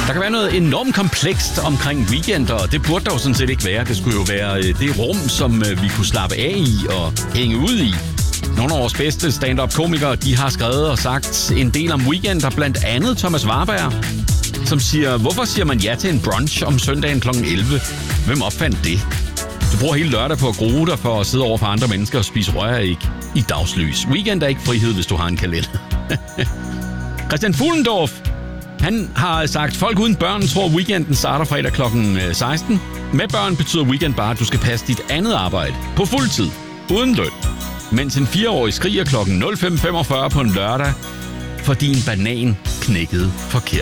Der kan være noget enormt komplekst omkring weekender, og det burde dog sådan set ikke være. Det skulle jo være det rum, som vi kunne slappe af i og hænge ud i. Nogle af vores bedste stand-up-komikere, de har skrevet og sagt en del om weekender, blandt andet Thomas Warberg, som siger, hvorfor siger man ja til en brunch om søndagen kl. 11? Hvem opfandt det? Du bruger hele lørdag på at grue dig for at sidde over for andre mennesker og spise røræg i dagslys. Weekend er ikke frihed, hvis du har en kalender. Christian Fuhlendorf, han har sagt, folk uden børn tror, weekenden starter fredag kl. 16. Med børn betyder weekend bare, at du skal passe dit andet arbejde på fuld tid, uden løn. Mens en 4-årig skriger kl. 05.45 på en lørdag, fordi en banan knækkede forkert.